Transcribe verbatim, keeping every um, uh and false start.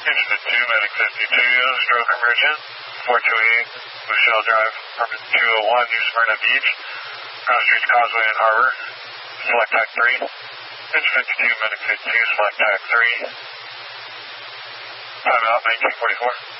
Houston two, Medic fifty-two, stroke conversion, four two eight, Michelle Drive, apartment two oh one, New Smyrna Beach, Cross Streets Causeway and Harbor, select tack three, Engine fifty-two, Medic fifty-two, select tack three, timeout nineteen forty-four.